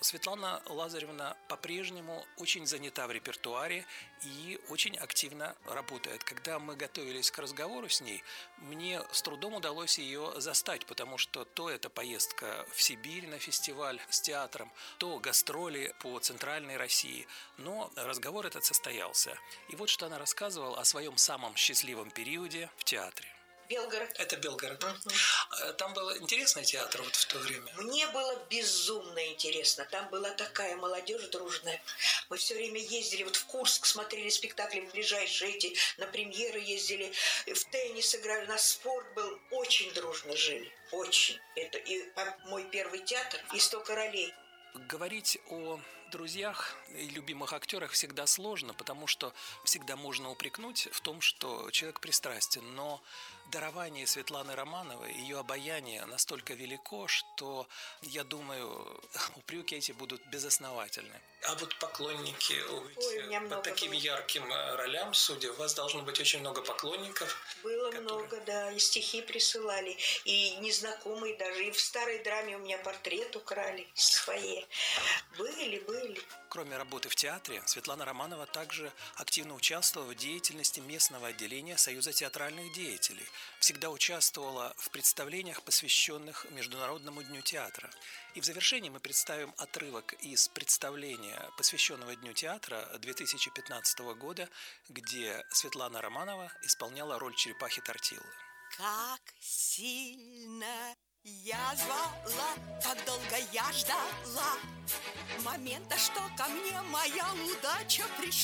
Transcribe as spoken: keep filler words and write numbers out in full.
Светлана Лазаревна по-прежнему очень занята в репертуаре и очень активно работает. Когда мы готовились к разговору с ней, мне с трудом удалось ее застать, потому что то это поездка в Сибирь на фестиваль с театром, то гастроли по Центральной России. Но разговор этот состоялся. И вот что она рассказывала о своем самом счастливом периоде в театре. Белгород. Это Белгород. Угу. Там был интересный театр вот в то время. Мне было безумно интересно. Там была такая молодежь дружная. Мы все время ездили вот в Курск, смотрели спектакли в ближайшие эти, на премьеры ездили, в теннис играли, на спорт был. Очень дружно жили. Очень. Это и мой первый театр, и «Сто королей». Говорить о друзьях и любимых актерах всегда сложно, потому что всегда можно упрекнуть в том, что человек пристрастен. Но дарование Светланы Романовой, ее обаяние настолько велико, что, я думаю, упреки эти будут безосновательны. А вот поклонники, Ой, по таким было. ярким ролям, судя, у вас должно быть очень много поклонников. Было которые... много, да, и стихи присылали, и незнакомые даже, и в старой драме у меня портрет украли с фойе. Были, были. Кроме работы в театре, Светлана Романова также активно участвовала в деятельности местного отделения Союза театральных деятелей. Всегда участвовала в представлениях, посвященных Международному дню театра. И в завершении мы представим отрывок из представления, посвященного Дню театра две тысячи пятнадцатого года, где Светлана Романова исполняла роль черепахи Тортиллы. Как сильно я звала, как долго я ждала момента, что ко мне моя удача пришла.